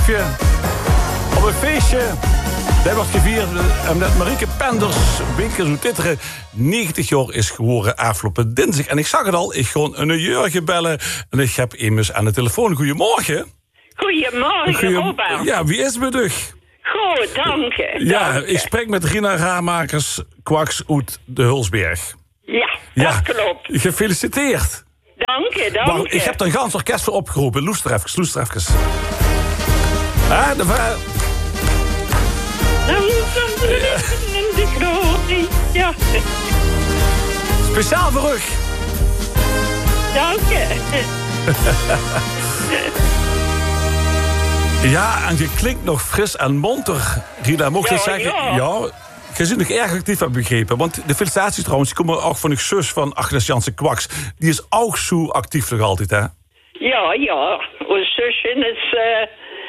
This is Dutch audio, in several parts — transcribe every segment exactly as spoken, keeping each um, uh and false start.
Op een feestje, dat wordt gevierd omdat Marieke Penders, Winkel zo titteren, negentig jaar is geworden afgelopen dinsdag. En ik zag het al, ik gewoon een jurgen bellen en ik heb immers aan de telefoon. Goedemorgen. Goedemorgen, Goeie... Robert. Ja, wie is het bij Goed, dank je. Ja, dank ik spreek met Rina Ramakers, kwaks uit de Hulsberg. Ja, ja, dat klopt. Gefeliciteerd. Dank je, dank Wacht, je. ik heb er een gans orkest voor opgeroepen. Loester even, loester even. Ah, de vraag. De glorie, ja. Speciaal voor u. Dank je. Ja, en je klinkt nog fris en monter. Rina, mocht je ja, zeggen... Ja. ja, je zit nog erg actief, heb begrepen. Want de felicitaties trouwens, die komen ook van de zus van Agnes Jansen Kwaks. Die is ook zo actief nog altijd, hè? Ja, ja. Ons zusje is uh,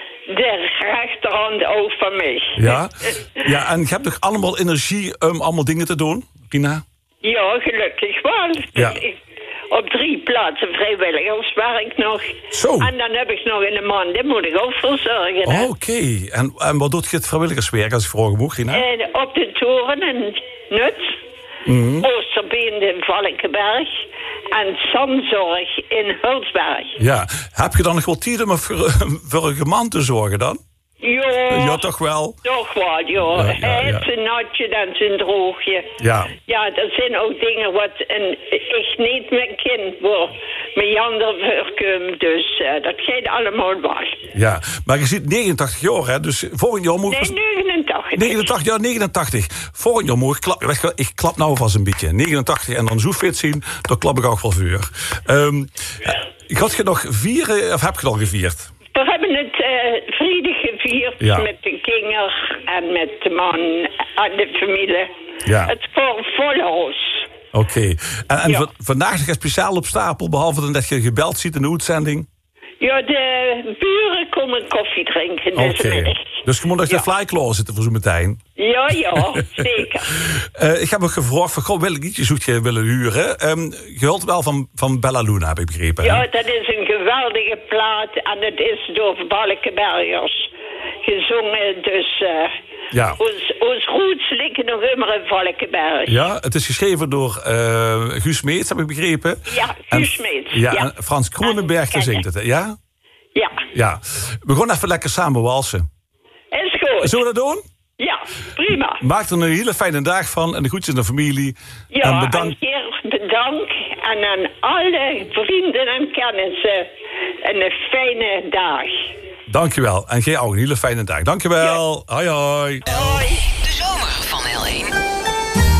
de rechterhand ook van mij. Ja? Ja, en je hebt toch allemaal energie om allemaal dingen te doen, Rina? Ja, gelukkig wel. Ja. Ik, op drie plaatsen vrijwilligerswerk nog. Zo. En dan heb ik nog een man, die moet ik ook verzorgen. Oké. Okay. En, en wat doet je het vrijwilligerswerk als ik vragen moet, Rina? En op de toren in Nut. Mm-hmm. Oosterbeende in Valkenberg. En Zandzorg in Hulsberg. Ja. Heb je dan nog wel tijd om voor, voor een man te zorgen dan? Ja, ja, toch wel. Toch wel, ja. ja, ja, Hij ja. heeft zijn natje, dan zijn droogje. Ja. Ja, dat zijn ook dingen wat een, ik niet mijn kind voor mijn ander voorkomt. Dus uh, dat gaat allemaal wel. Ja, maar je zit negenentachtig jaar, hè? Dus volgend jaar moet... Nee, negenentachtig. negenentachtig, ja, negenentachtig. Volgend jaar moet ik klap... Ik klap nou vast een beetje. negenentachtig en dan zo fit zien, dan klap ik ook wel vuur. Um, had je nog vieren, of heb je al gevierd? We hebben het uh, vredig gevierd ja. met de kinderen en met de man en de familie. Ja. Het voor een volle huis. Oké. Okay. En, en ja. vandaag nog speciaal op stapel, behalve dan dat je gebeld ziet in de uitzending? Ja, de buren komen koffie drinken deze okay. middag. Dus je moet nog ja. de fly klaar zitten voor zo meteen. Ja, ja, zeker. uh, ik heb me gevraagd van, goh, welk liedje zoek je willen huren? Um, je hoort wel van, van Bella Luna, heb ik begrepen. Ja, hè? dat is een geweldige plaat en het is door Valkenbergers gezongen. Dus uh, ja. ons, ons roots liggen nog immer in Valkenberg. Ja, het is geschreven door uh, Guus Meets, heb ik begrepen. Ja, Guus Meets. Ja, ja. En Frans Kronenberg te zingt het, hè? Ja? Ja. Ja. We gaan even lekker samen walsen. Is goed. Zullen we dat doen? Ja, prima. Maak er een hele fijne dag van en de groetjes aan de familie. Ja, en bedankt. Keer bedankt. En aan alle vrienden en kennissen een fijne dag. Dankjewel. En jij ook een hele fijne dag. Dankjewel. Ja. Hoi, hoi. Hoi. De zomer.